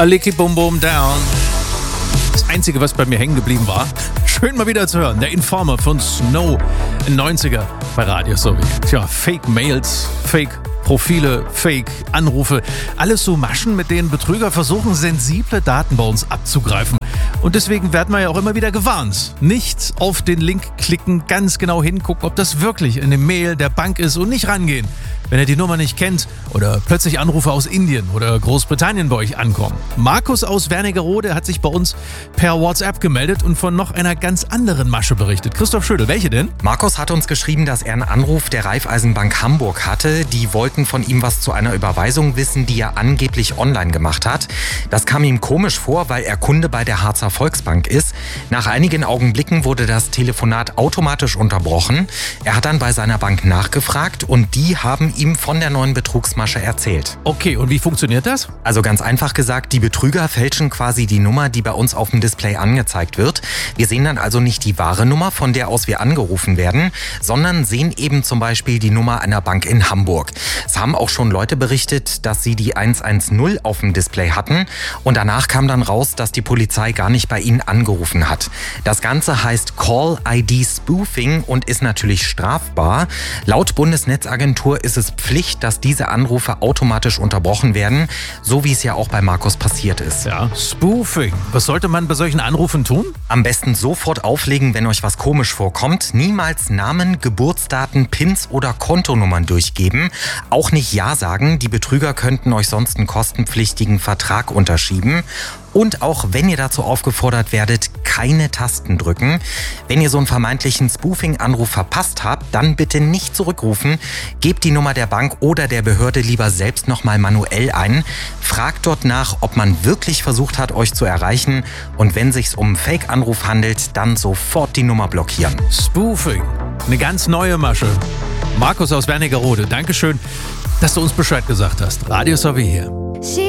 Licky Bum Bum Down. Das Einzige, was bei mir hängen geblieben war. Schön mal wieder zu hören. Der Informer von Snow in 90er bei Radio Sowie. Tja, Fake-Mails, Fake-Profile, Fake-Anrufe. Alles so Maschen, mit denen Betrüger versuchen, sensible Daten bei uns abzugreifen. Und deswegen werden wir ja auch immer wieder gewarnt. Nicht auf den Link klicken, ganz genau hingucken, ob das wirklich eine Mail der Bank ist und nicht rangehen, wenn ihr die Nummer nicht kennt oder plötzlich Anrufe aus Indien oder Großbritannien bei euch ankommen. Markus aus Wernigerode hat sich bei uns per WhatsApp gemeldet und von noch einer ganz anderen Masche berichtet. Christoph Schödel, welche denn? Markus hat uns geschrieben, dass er einen Anruf der Raiffeisenbank Hamburg hatte. Die wollten von ihm was zu einer Überweisung wissen, die er angeblich online gemacht hat. Das kam ihm komisch vor, weil er Kunde bei der Harzer Volksbank ist. Nach einigen Augenblicken wurde das Telefonat automatisch unterbrochen. Er hat dann bei seiner Bank nachgefragt und die haben ihm von der neuen Betrugsmasche erzählt. Okay, und wie funktioniert das? Also ganz einfach gesagt, die Betrüger fälschen quasi die Nummer, die bei uns auf dem Display angezeigt wird. Wir sehen dann also nicht die wahre Nummer, von der aus wir angerufen werden, sondern sehen eben zum Beispiel die Nummer einer Bank in Hamburg. Es haben auch schon Leute berichtet, dass sie die 110 auf dem Display hatten und danach kam dann raus, dass die Polizei gar nicht bei ihnen angerufen hat. Das Ganze heißt Call-ID-Spoofing und ist natürlich strafbar. Laut Bundesnetzagentur ist es Pflicht, dass diese Anrufe automatisch unterbrochen werden, so wie es ja auch bei Markus passiert ist. Ja, Spoofing. Was sollte man bei solchen Anrufen tun? Am besten sofort auflegen, wenn euch was komisch vorkommt. Niemals Namen, Geburtsdaten, PINs oder Kontonummern durchgeben. Auch nicht Ja sagen. Die Betrüger könnten euch sonst einen kostenpflichtigen Vertrag unterschieben. Und auch wenn ihr dazu aufgefordert werdet, keine Tasten drücken. Wenn ihr so einen vermeintlichen Spoofing-Anruf verpasst habt, dann bitte nicht zurückrufen. Gebt die Nummer der Bank oder der Behörde lieber selbst nochmal manuell ein. Fragt dort nach, ob man wirklich versucht hat, euch zu erreichen. Und wenn es sich um einen Fake-Anruf handelt, dann sofort die Nummer blockieren. Spoofing. Eine ganz neue Masche. Markus aus Wernigerode, Dankeschön, dass du uns Bescheid gesagt hast. Radio Sowie hier.